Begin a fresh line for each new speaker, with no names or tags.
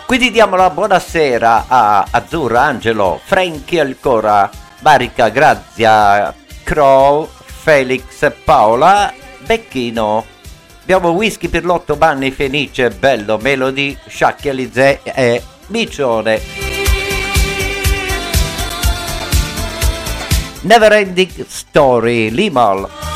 Quindi diamo la buonasera a Azzurra, Angelo, Frankie ancora, Marica, Grazia, Crow, Felix, Paola, Becchino. Abbiamo Whisky, Pirlotto, Banni, Fenice, Bello, Melody, Sciacchi, Alizé e Micione. Never Ending Story, Limal.